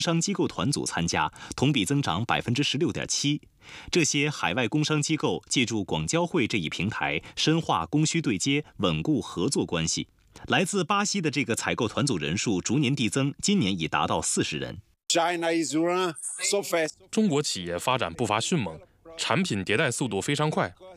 商机构团组参加，同比增长16.7%。这些海外工商机构借助广交会这一平台，深化供需对接，稳固合作关系。来自巴西的这个采购团组人数逐年递增，今年已达到40人。 中国企业发展步伐迅猛，产品迭代速度非常快，